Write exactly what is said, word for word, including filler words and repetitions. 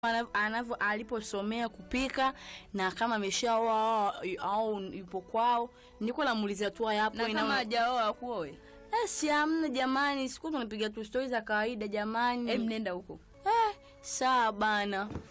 anavyo aliposomea kupika na kama ameshaoa au yupo kwao. Niko namuulizia tu hapo ina kama hajaoa kuoe. Eh, si amna jamani, siku tunapiga tu stories za kawaida jamani. Em nenda huko. Eh, sawa bana.